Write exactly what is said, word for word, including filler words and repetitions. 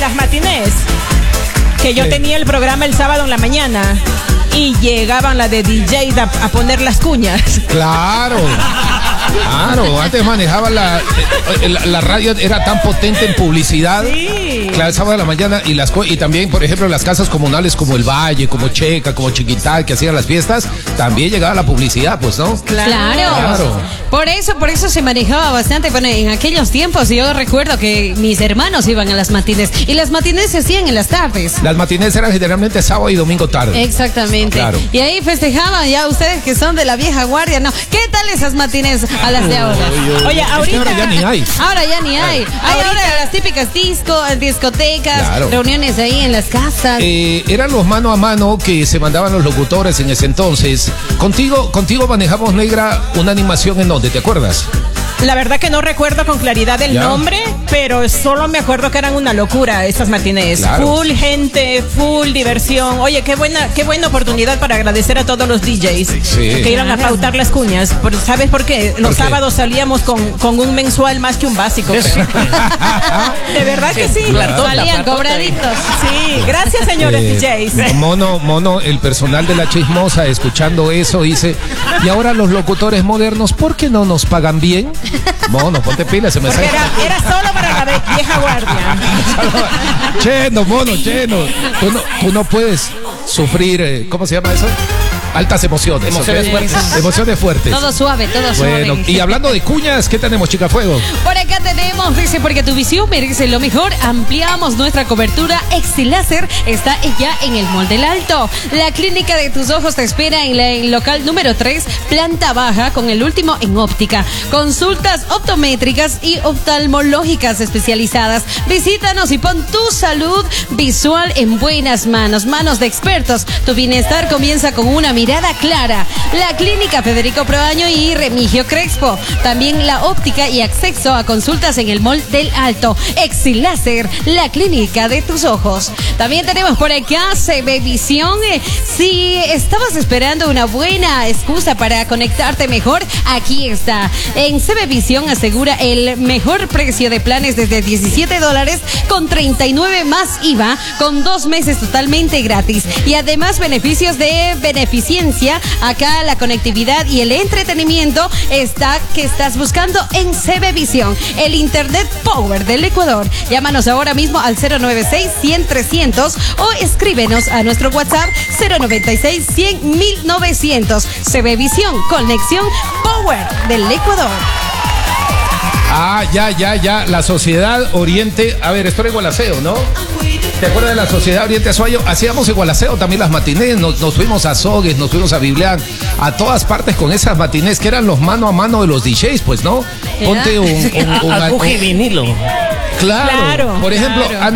las matinés, que yo Sí. tenía el programa el sábado en la mañana y llegaban las de D J a, a poner las cuñas. Claro. Claro, antes manejaban la, eh, la, la radio, era tan potente en publicidad. Sí. Claro, el sábado de la mañana y las co- y también, por ejemplo, las casas comunales como El Valle, como Checa, como Chiquitá, que hacían las fiestas, también llegaba la publicidad, pues, ¿no? Claro. Claro. Por eso, por eso se manejaba bastante. Bueno, en aquellos tiempos yo recuerdo que mis hermanos iban a las matines y las matines se hacían en las tardes. Las matinés eran generalmente sábado y domingo tarde. Exactamente. Claro. Y ahí festejaban ya ustedes que son de la vieja guardia, ¿no? ¿Qué tal esas matines a las de ahora? Oye, Es que ahorita ahora ya ni hay. Ahora ya ni hay. Hay ahora las típicas disco, discotecas, Claro. reuniones ahí en las casas. Eh, eran los mano a mano que se mandaban los locutores en ese entonces. Contigo, contigo manejamos, Negra, una animación en donde, ¿te acuerdas? La verdad que no recuerdo con claridad el Ya. nombre, pero solo me acuerdo que eran una locura esas matinés. Claro. Full gente, full diversión. Oye, qué buena, qué buena oportunidad para agradecer a todos los D Js Sí. que iban a pautar las cuñas. Por- ¿Sabes por qué? Los ¿Por qué? sábados salíamos con, con un mensual más que un básico. De verdad que sí. Salían cobraditos. Sí, gracias señores Eh, D Js. Mono, Mono, el personal de La Chismosa, escuchando eso, dice, y ahora los locutores modernos, ¿por qué no nos pagan bien? Mono, ponte pilas, se me Porque sale. era, era solo para la ve- vieja guardia. Cheno, Mono, Cheno. Tú no, tú no puedes sufrir, eh, ¿cómo se llama eso? Altas emociones. Emociones ¿ok? fuertes. Emociones fuertes. Todo suave, todo Bueno, suave. y hablando de cuñas, ¿qué tenemos, Chica Fuego? Por acá tenemos, dice, porque tu visión merece lo mejor, ampliamos nuestra cobertura. Exiláser está ya en el Mall del Alto. La clínica de tus ojos te espera en la- el local número tres, planta baja, con el último en óptica. Consultas optométricas y oftalmológicas especializadas. Visítanos y pon tu salud visual en buenas manos, manos de expertos. Tu bienestar comienza con una mirada clara. La clínica Federico Proaño y Remigio Crespo. También la óptica y acceso a consultas en el Mall del Alto. Exiláser, la clínica de tus ojos. También tenemos por acá C B Visión. Eh, Si estabas esperando una buena excusa para conectarte mejor, aquí está. En C B Visión asegura el mejor precio de planes desde diecisiete dólares con treinta y nueve más I V A, con dos meses totalmente gratis. Y además beneficios de beneficencia. Acá la conectividad y el entretenimiento está que estás buscando en C B Visión, el Internet Power del Ecuador. Llámanos ahora mismo al cero nueve seis, cien, trescientos o escríbenos a nuestro WhatsApp cero noventa y seis, cien, mil novecientos. C B Visión, conexión Power del Ecuador. Ah, ya, ya, ya. La Sociedad Oriente. A ver, esto era Igualaceo, ¿no? ¿Te acuerdas de la Sociedad Oriente Azuayo? Hacíamos Igualaceo también las matinés. Nos, nos fuimos a Sogues, nos fuimos a Biblián, a todas partes con esas matinés que eran los mano a mano de los D Js, pues, ¿no? Ponte un. un, un- Aguje y vinilo. claro. Claro, Por ejemplo, claro.